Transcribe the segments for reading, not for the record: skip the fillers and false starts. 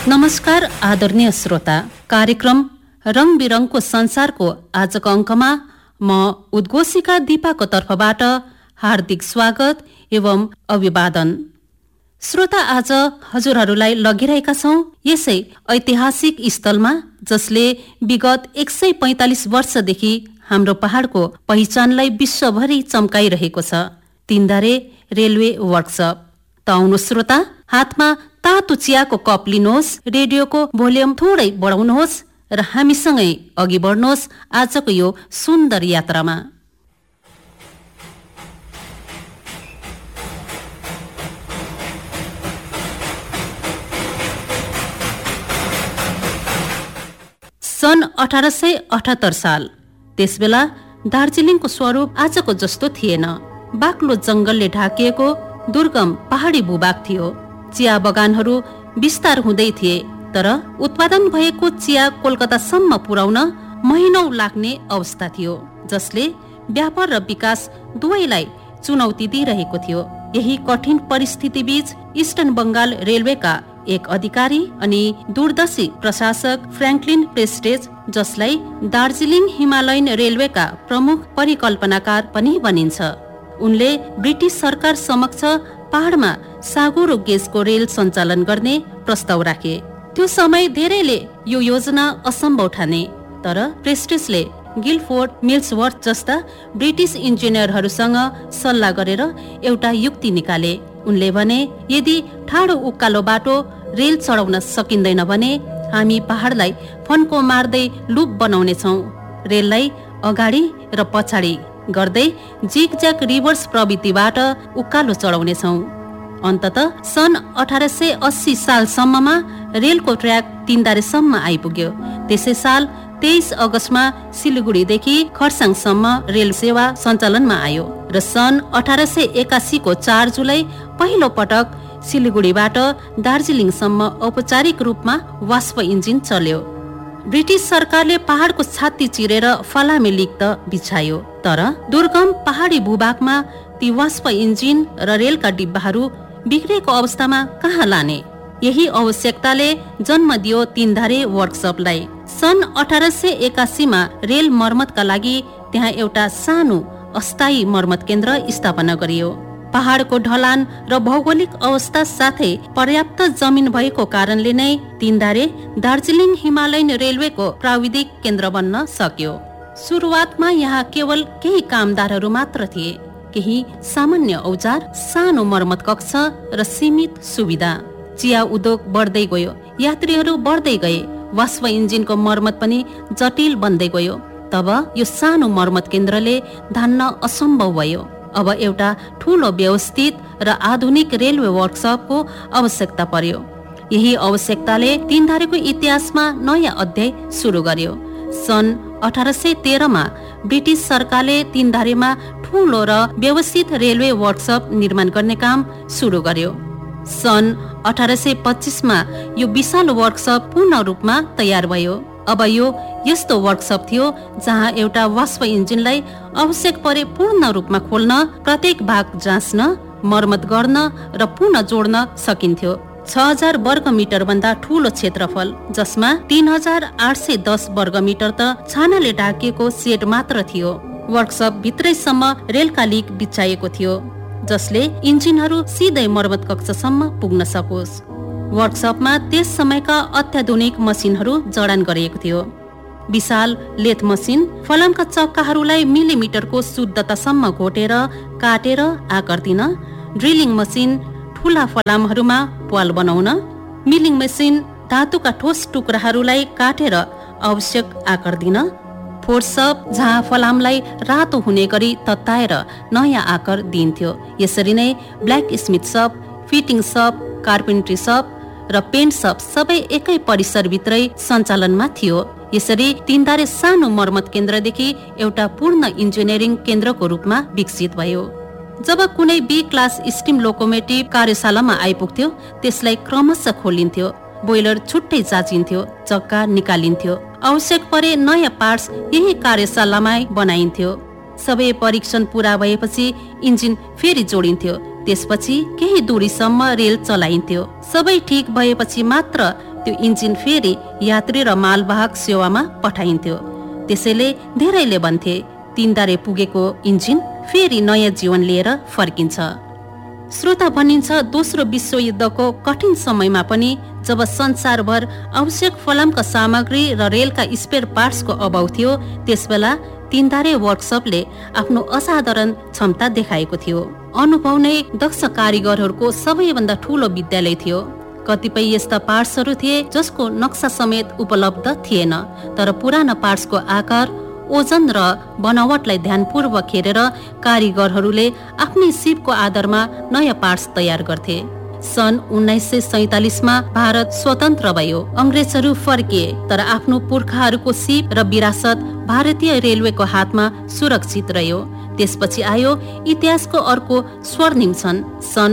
नमस्कार आदरणीय श्रोता, कार्यक्रम रङ बिरङको संसारको आजको अङ्कमा म उद्घोषिका दिपाको तर्फबाट हार्दिक स्वागत एवं अभिवादन। श्रोता, आज हजुरहरूलाई लगिरहेका छौं यसै ऐतिहासिक स्थलमा जसले विगत 145 वर्षदेखि हाम्रो पहाडको पहिचानलाई विश्वभरि चम्काइरहेको छ, तीनधारे रेलवे वर्कसप। त आउनु श्रोता, हातमा तातो चियाको कप लिनुहोस्, रेडियोको भोल्युम थोरै बढाउनुहोस् र हामीसँगै अघि बढ्नुहोस् आजको यो सुन्दर यात्रामा। सन् 1878 साल। त्यसबेला दार्जिलिङको स्वरूप आजको जस्तो थिएन। बाक्लो जंगलले ढाकिएको दुर्गम पहाडी भूभाग थियो। चिया बगानहरू विस्तार हुँदै थिए, तर उत्पादन भएको चिया कोलकातासम्म पुर्याउन महिनौं लाग्ने अवस्था थियो, जसले व्यापार र विकास दुवैलाई चुनौती दिइरहेको थियो। यही कठिन परिस्थिति बीच इस्टर्न बंगाल रेलवेका एक अधिकारी अनि दूरदर्शी प्रशासक फ्र्याङ्कलिन प्रेस्टेज, जसलाई दार्जिलिङ हिमालयन रेलवेका प्रमुख परिकल्पनाकार पनि भनिन्छ, उनले ब्रिटिस सरकार समक्ष पहाडमा सागुरो गेजको रेल सञ्चालन गर्ने प्रस्ताव राखे। त्यो समय धेरैले यो योजना असम्भव ठाने, तर प्रेस्टेजले गिलफोर्ड मिल्सवर्थ जस्ता ब्रिटिस इन्जिनियरहरूसँग सल्लाह गरेर एउटा युक्ति निकाले। उनले भने, यदि ठाडो उकालो बाटो रेल चढाउन सकिँदैन भने हामी पहाडलाई फन्को मार्दै लुप बनाउनेछौँ। रेललाई अगाडि र पछाडि गर्दै जिगज्याग रिभर्स प्रवृत्तिबाट उकालो चढाउनेछौँ। अन्ततः सन् 1880 सालसम्ममा रेलको ट्र्याक तीनधारेसम्म आइपुग्यो। त्यसै साल 23 अगस्तमा सिलगढीदेखि खरसाङसम्म रेल सेवा सञ्चालनमा आयो र सन् 1881 को 4 जुलाई पहिलो पटक सिलगढीबाट दार्जिलिङसम्म औपचारिक रूपमा वाष्प इन्जिन चल्यो। ब्रिटिस सरकारले पहाडको छाती चिरेर फलामे लिक त बिछायो, तर दुर्गम पहाडी भूभागमा ती वाष्प इन्जिन र रेलका डिब्बाहरू बिग्रेको अवस्थामा कहाँ लाने? यही आवश्यकताले जन्म दियो तीनधारे वर्कसपलाई। सन् 1881 मा रेल मर्मतका लागि त्यहाँ एउटा सानो अस्थायी मर्मत केन्द्र स्थापना गरियो। पहाडको ढलान र भौगोलिक अवस्था साथै पर्याप्त जमिन भएको कारणले नै तीनधारे दार्जिलिङ हिमालयन रेलवेको प्राविधिक केन्द्र बन्न सक्यो। सुरुवातमा यहाँ केवल केही कामदारहरू मात्र थिए, केही सामान्य औजार, सानो मर्मत कक्ष र सीमित सुविधा। चिया उद्योग बढ्दै गयो, यात्रीहरू बढ्दै गए, वाष्प इन्जिनको मर्मत पनि जटिल बन्दै गयो। तब यो सानो मर्मत केन्द्रले धान्न असम्भव भयो। अब एउटा ठूलो व्यवस्थित र आधुनिक रेलवे वर्कसपको आवश्यकता पर्यो। यही आवश्यकताले तीनधारेको इतिहासमा नयाँ अध्याय सुरु गर्यो। सन् 1813 मा ब्रिटिस सरकारले तीनधारेमा ठूलो र व्यवस्थित रेलवे वर्कसप निर्माण गर्ने काम सुरु गर्यो। सन् 1825 मा यो विशाल वर्कसप पूर्ण रूपमा तयार भयो। अब यो यस्तो वर्कसप थियो जहाँ एउटा वाष्प इन्जिनलाई आवश्यक परे पूर्ण रूपमा खोल्न, प्रत्येक भाग जाँच्न, मर्मत गर्न र पुनः जोड्न सकिन्थ्यो। 6000 वर्ग मिटर भन्दा ठूलो क्षेत्रफल, जसमा 3810 वर्ग मिटर त छानाले ढाकिएको सेड मात्र थियो। वर्कसप भित्रैसम्म रेलका लिक बिछाइएको थियो, जसले इन्जिनहरू सिधै मर्मत कक्षसम्म पुग्न सकोस्। वर्कसपमा त्यस समयका अत्याधुनिक मसिनहरू जडान गरिएको थियो। विशाल लेथ मसिन फलामका चक्काहरूलाई मिलिमिटरको शुद्धतासम्म घोटेर काटेर आकार दिन, ड्रिलिङ मसिन ठूला फलामहरूमा प्वाल बनाउन, मिलिङ मसिन धातुका ठोस टुक्राहरूलाई काटेर आवश्यक आकार दिन, फोर्सप जहाँ फलामलाई रातो हुने गरी तताएर नयाँ आकार दिइन्थ्यो। यसरी नै black Smith shop, fitting shop, carpentry shop र पेन्ट सप सबै एकै परिसरभित्रै सञ्चालनमा थियो। यसरी तीनधारे सानो मर्मत केन्द्रदेखि एउटा पूर्ण इन्जिनियरिङ केन्द्रको रूपमा विकसित भयो। जब कुनै बी क्लास स्टिम लोकोमोटिभ कार्यशालामा आइपुग्थ्यो, त्यसलाई क्रमशः खोलिन्थ्यो, बोइलर छुट्टै जाँचिन्थ्यो, चक्का निकालिन्थ्यो, आवश्यक परे नयाँ पार्ट्स यही कार्यशालामै बनाइन्थ्यो। सबै परीक्षण पूरा भएपछि इन्जिन फेरि जोडिन्थ्यो, त्यसपछि केही दूरीसम्म रेल चलाइन्थ्यो। सबै ठीक भएपछि मात्र त्यो इन्जिन फेरि यात्री र मालवाहक सेवामा पठाइन्थ्यो। त्यसैले धेरैले भन्थे तीनधारे पुगेको इन्जिन फेरि नयाँ जीवन लिएर फर्किन्छ। श्रोता, भनिन्छ दोस्रो विश्वयुद्धको कठिन समयमा पनि जब संसारभर आवश्यक फलामका सामग्री र रेलका स्पेयर पार्ट्सको अभाव थियो, त्यसबेला तीनधारे वर्कसपले आफ्नो असाधारण क्षमता देखाएको थियो। अनुभव नै दक्ष कारिगरहरूको सबैभन्दा ठूलो विद्यालय थियो। कतिपय यस्ता पार्ट्सहरू थिए जसको नक्सा समेत उपलब्ध थिएन, तर पुराना पार्ट्सको आकार, ओजन र बनावटलाई ध्यानपूर्वक हेरेर कारिगरहरूले आफ्नै सिपको आधारमा नयाँ पार्ट्स तयार गर्थे। सन् 1947 मा भारत स्वतन्त्र भयो। अंग्रेजहरू फर्किए, तर आफ्नो पुर्खाहरूको सिप र विरासत भारतीय रेलवेको हातमा सुरक्षित रह्यो। त्यसपछि आयो इतिहासको अर्को स्वर्णिम क्षण, सन्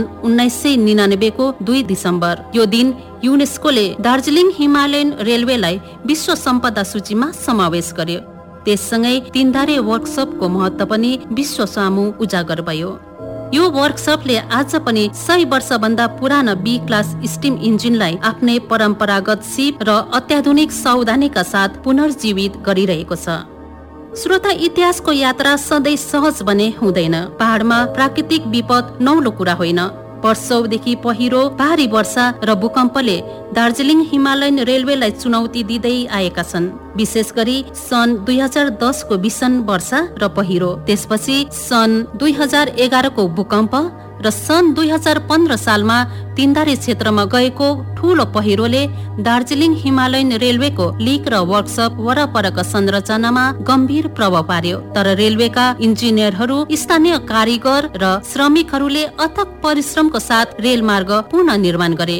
1999 को 2 दिसम्बर। यो दिन युनेस्कोले दार्जिलिङ हिमालयन रेलवेलाई विश्व सम्पदा सूचीमा समावेश गर्यो। त्यससँगै तीनधारे वर्कसपको महत्व पनि विश्व सामु उजागर भयो। यो वर्कसपले आज पनि 100 वर्षभन्दा पुराना बी क्लास स्टिम इन्जिनलाई आफ्नै परम्परागत सिप र अत्याधुनिक सावधानीका साथ पुनर्जीवित गरिरहेको छ। श्रोता, इतिहासको यात्रा सधैँ सहज भने हुँदैन। पहाडमा प्राकृतिक विपद नौलो कुरा होइन। वर्षौंदेखि पहिरो, भारी वर्षा र भूकम्पले दार्जिलिङ हिमालयन रेलवेलाई चुनौती दिँदै आएका छन्। विशेष गरी सन् 2010 को भीषण वर्षा र पहिरो, त्यसपछि सन् 2011 को भूकम्प र सन् 2015 सालमा तीनधारे क्षेत्रमा गएको ठूलो पहिरोले दार्जिलिङ हिमालयन रेलवेको लिक र वर्कसप वरपरका संरचनामा गम्भीर प्रभाव पार्यो। तर रेलवेका इन्जिनियरहरू, स्थानीय कारिगर र श्रमिकहरूले अथक परिश्रमको साथ रेलमार्ग पुनर्निर्माण गरे।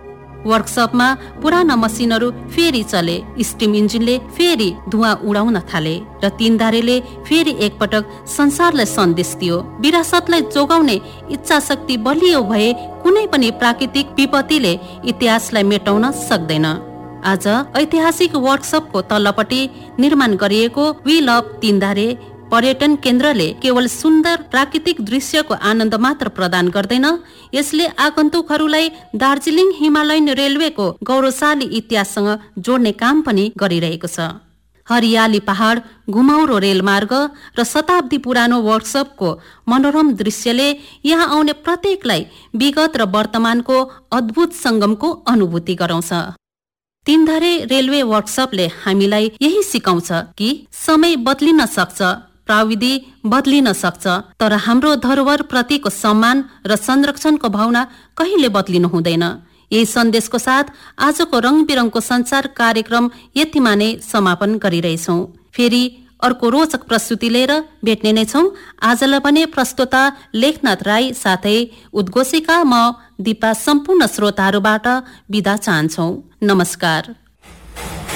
वर्कसपमा पुराना मसिनहरू फेरि चले, स्टिम इन्जिनले फेरि धुवाँ उडाउन थाले र तीनधारेले फेरि एकपटक संसारलाई सन्देश दियो। विरासतलाई जोगाउने इच्छा शक्ति बलियो भए कुनै पनि प्राकृतिक विपत्तिले इतिहासलाई मेटाउन सक्दैन। आज ऐतिहासिक वर्कसपको तल्लोपट्टि निर्माण गरिएको वी लभ तीनधारे पर्यटन केन्द्रले केवल सुन्दर प्राकृतिक दृश्यको आनन्द मात्र प्रदान गर्दैन, यसले आगन्तुकहरूलाई दार्जिलिङ हिमालयन रेलवेको गौरवशाली इतिहाससँग जोड्ने काम पनि गरिरहेको छ। हरियाली पहाड, घुमाउरो रेलमार्ग र शताब्दी पुरानो वर्कसपको मनोरम दृश्यले यहाँ आउने प्रत्येकलाई विगत र वर्तमानको अद्भुत संगमको अनुभूति गराउँछ। तीनधारे रेलवे वर्कसपले हामीलाई यही सिकाउँछ कि समय बदलिन सक्छ, प्रविधि बदलिन सक्छ, तर हाम्रो धरोहर प्रतिको सम्मान र संरक्षणको भावना कहिले बदलिनु हुँदैन। यही सन्देशको साथ आजको रङबिरङको संसार कार्यक्रम यतिमा नै समापन गरिरहेछौँ। फेरि अर्को रोचक प्रस्तुति लिएर भेट्ने नै छौँ। आजलाई पनि प्रस्तुता लेखनाथ राई साथै उद्घोषिका म दिपा सम्पूर्ण श्रोताहरूबाट बिदा चाहन्छौँ। नमस्कार।